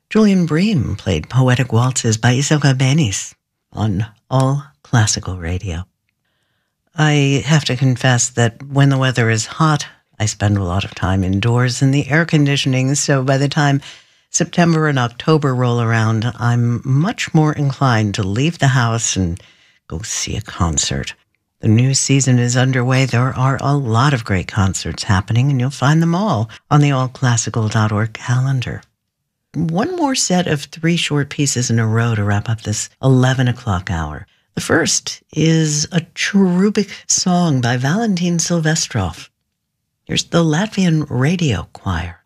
Julian Bream played Poetic Waltzes by Isoka Benis on All Classical Radio. I have to confess that when the weather is hot, I spend a lot of time indoors in the air conditioning, so by the time September and October roll around, I'm much more inclined to leave the house and go see a concert. The new season is underway. There are a lot of great concerts happening, and you'll find them all on the allclassical.org calendar. One more set of 3 short pieces in a row to wrap up this 11 o'clock hour. The first is a cherubic song by Valentin Silvestrov. Here's the Latvian Radio Choir.